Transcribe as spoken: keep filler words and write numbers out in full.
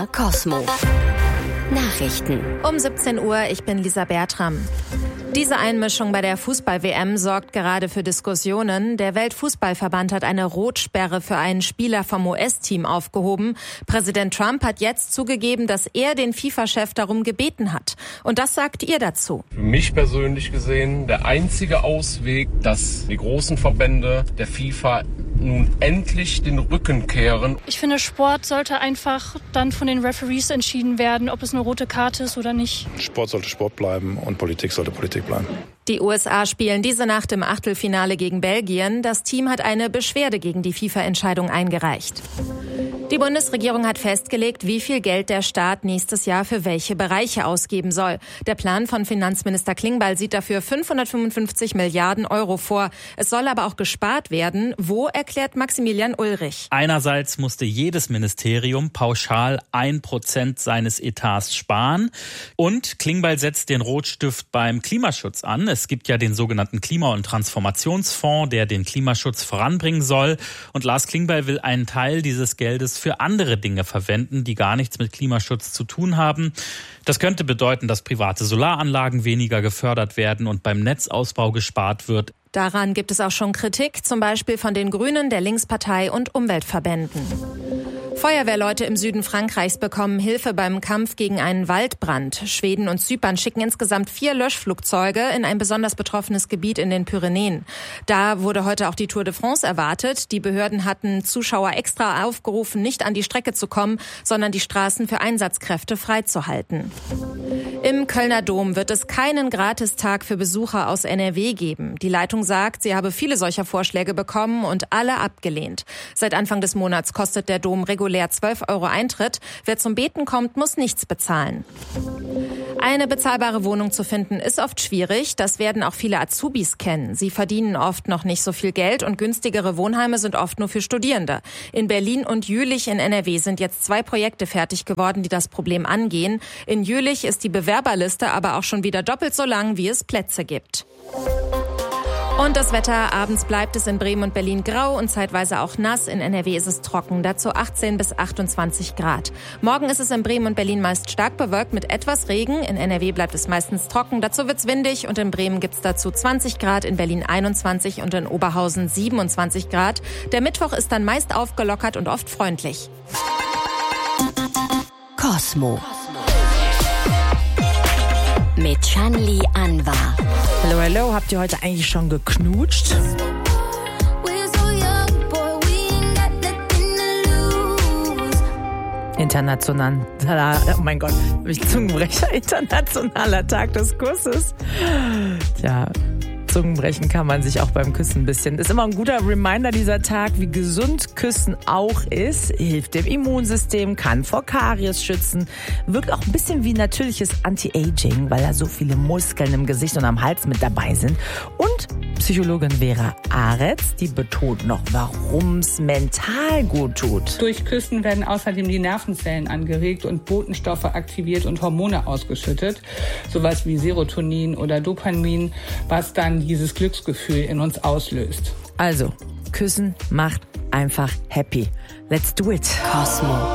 R Cosmo. Nachrichten. Um siebzehn Uhr, ich bin Lisa Bertram. Diese Einmischung bei der Fußball-W M sorgt gerade für Diskussionen. Der Weltfußballverband hat eine Rotsperre für einen Spieler vom U S-Team aufgehoben. Präsident Trump hat jetzt zugegeben, dass er den FIFA-Chef darum gebeten hat. Und das sagt ihr dazu? Für mich persönlich gesehen der einzige Ausweg, dass die großen Verbände der FIFA nun endlich den Rücken kehren. Ich finde, Sport sollte einfach dann von den Referees entschieden werden, ob es eine rote Karte ist oder nicht. Sport sollte Sport bleiben und Politik sollte Politik bleiben. Die U S A spielen diese Nacht im Achtelfinale gegen Belgien. Das Team hat eine Beschwerde gegen die FIFA-Entscheidung eingereicht. Die Bundesregierung hat festgelegt, wie viel Geld der Staat nächstes Jahr für welche Bereiche ausgeben soll. Der Plan von Finanzminister Klingbeil sieht dafür fünfhundertfünfundfünfzig Milliarden Euro vor. Es soll aber auch gespart werden. Wo, erklärt Maximilian Ulrich. Einerseits musste jedes Ministerium pauschal ein Prozent seines Etats sparen. Und Klingbeil setzt den Rotstift beim Klimaschutz an. Es gibt ja den sogenannten Klima- und Transformationsfonds, der den Klimaschutz voranbringen soll. Und Lars Klingbeil will einen Teil dieses Geldes für andere Dinge verwenden, die gar nichts mit Klimaschutz zu tun haben. Das könnte bedeuten, dass private Solaranlagen weniger gefördert werden und beim Netzausbau gespart wird. Daran gibt es auch schon Kritik, zum Beispiel von den Grünen, der Linkspartei und Umweltverbänden. Feuerwehrleute im Süden Frankreichs bekommen Hilfe beim Kampf gegen einen Waldbrand. Schweden und Zypern schicken insgesamt vier Löschflugzeuge in ein besonders betroffenes Gebiet in den Pyrenäen. Da wurde heute auch die Tour de France erwartet. Die Behörden hatten Zuschauer extra aufgerufen, nicht an die Strecke zu kommen, sondern die Straßen für Einsatzkräfte freizuhalten. Im Kölner Dom wird es keinen Gratistag für Besucher aus N R W geben. Die Leitung sagt, sie habe viele solcher Vorschläge bekommen und alle abgelehnt. Seit Anfang des Monats kostet der Dom regulär zwölf Euro Eintritt. Wer zum Beten kommt, muss nichts bezahlen. Eine bezahlbare Wohnung zu finden ist oft schwierig. Das werden auch viele Azubis kennen. Sie verdienen oft noch nicht so viel Geld und günstigere Wohnheime sind oft nur für Studierende. In Berlin und Jülich in N R W sind jetzt zwei Projekte fertig geworden, die das Problem angehen. In Jülich ist die Bewerberliste aber auch schon wieder doppelt so lang, wie es Plätze gibt. Und das Wetter, abends bleibt es in Bremen und Berlin grau und zeitweise auch nass. In N R W ist es trocken, dazu achtzehn bis achtundzwanzig Grad. Morgen ist es in Bremen und Berlin meist stark bewölkt mit etwas Regen. In N R W bleibt es meistens trocken, dazu wird's windig und in Bremen gibt's dazu zwanzig Grad, in Berlin einundzwanzig und in Oberhausen siebenundzwanzig Grad. Der Mittwoch ist dann meist aufgelockert und oft freundlich. Cosmo. Mit Shanli Anwar. Hallo, hallo, habt ihr heute eigentlich schon geknutscht? Internationaler, oh mein Gott, hab ich Zungenbrecher, internationaler Tag des Kusses. Tja, Zungenbrechen kann man sich auch beim Küssen ein bisschen. Ist immer ein guter Reminder dieser Tag, wie gesund Küssen auch ist. Hilft dem Immunsystem, kann vor Karies schützen, wirkt auch ein bisschen wie natürliches Anti-Aging, weil da so viele Muskeln im Gesicht und am Hals mit dabei sind. Und Psychologin Vera Aretz, die betont noch, warum es mental gut tut. Durch Küssen werden außerdem die Nervenzellen angeregt und Botenstoffe aktiviert und Hormone ausgeschüttet, sowas wie Serotonin oder Dopamin, was dann dieses Glücksgefühl in uns auslöst. Also, Küssen macht einfach happy. Let's do it. Cosmo.